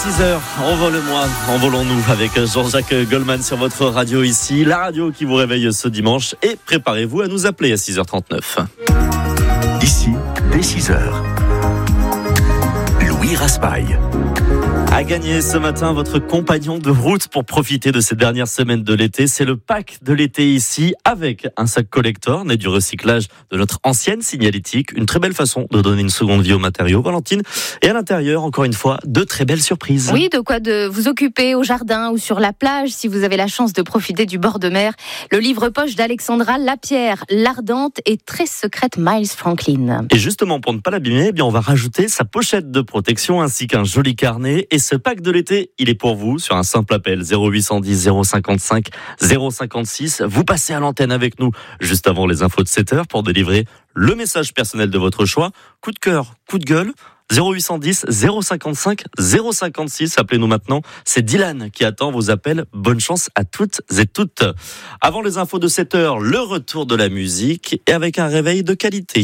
6h, envolons-nous avec Jean-Jacques Goldman sur votre radio ici, la radio qui vous réveille ce dimanche, et préparez-vous à nous appeler à 6h39. Ici, dès 6h, Louis Raspail. À gagner ce matin votre compagnon de route pour profiter de ces dernières semaines de l'été. C'est le pack de l'été ici avec un sac collector né du recyclage de notre ancienne signalétique. Une très belle façon de donner une seconde vie aux matériaux, Valentine. Et à l'intérieur, encore une fois, de très belles surprises. Oui, de quoi de vous occuper au jardin ou sur la plage si vous avez la chance de profiter du bord de mer. Le livre-poche d'Alexandra Lapierre, l'ardente et très secrète Miles Franklin. Et justement, pour ne pas l'abîmer, eh bien, on va rajouter sa pochette de protection ainsi qu'un joli carnet. Et ce pack de l'été, il est pour vous sur un simple appel 0810 055 056. Vous passez à l'antenne avec nous juste avant les infos de 7h pour délivrer le message personnel de votre choix. Coup de cœur, coup de gueule. 0810 055 056. Appelez-nous maintenant. C'est Dylan qui attend vos appels. Bonne chance à toutes et toutes. Avant les infos de 7h, le retour de la musique et avec un réveil de qualité.